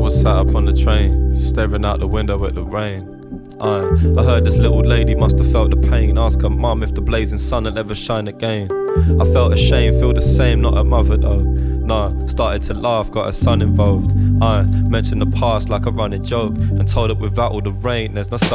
was sat up on the train, staring out the window at the rain. I heard this little lady must have felt the pain. Ask her mum if the blazing sun will ever shine again. I felt ashamed, feel the same, not a mother though. Nah, started to laugh, got her son involved. I mentioned the past like a running joke, and told her without all the rain there's no